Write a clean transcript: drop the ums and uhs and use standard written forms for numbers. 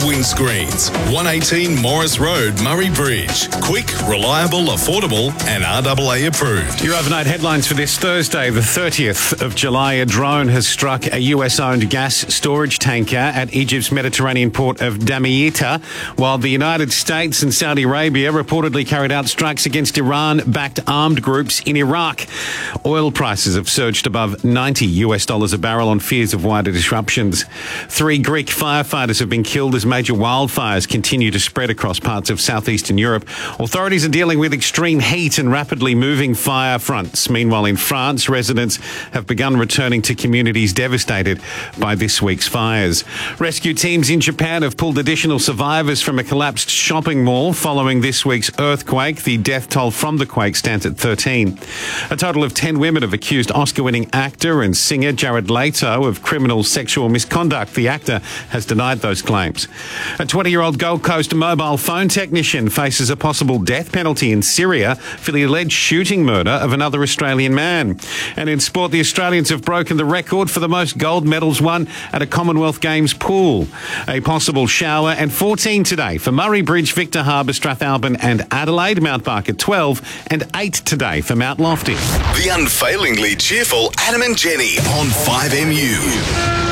windscreens. 118 Morris Road, Murray Bridge. Quick, reliable, affordable and RAA approved. Your overnight headlines for this Thursday, the 30th of July. A drone has struck a US-owned gas storage tanker at Egypt's Mediterranean port of Damietta, while the United States and Saudi Arabia reportedly carried out strikes against Iran-backed armed groups in Iraq. Oil prices have surged above $90 a barrel on fears of wider disruptions. 3 Greek firefighters have been killed as major wildfires continue to spread across parts of southeastern Europe. Authorities are dealing with extreme heat and rapidly moving fire fronts. Meanwhile, in France, residents have begun returning to communities devastated by this week's fires. Rescue teams in Japan have pulled additional survivors from a collapsed shopping mall following this week's earthquake. The death toll from the quake stands at 13. A total of 10 women have accused Oscar-winning actor and singer Jared Leto of criminal sexual misconduct. The actor has denied those claims. A 20-year-old Gold Coast mobile phone technician faces a possible death penalty in Syria for the alleged shooting murder of another Australian man. And in sport, the Australians have broken the record for the most gold medals won at a Commonwealth Games pool. A possible shower and 14 today for Murray Bridge, Victor Harbour, Strathalbyn and Adelaide. Mount Barker 12 and 8 today for Mount Lofty. The unfailingly cheerful Adam and Jenny on 5MU.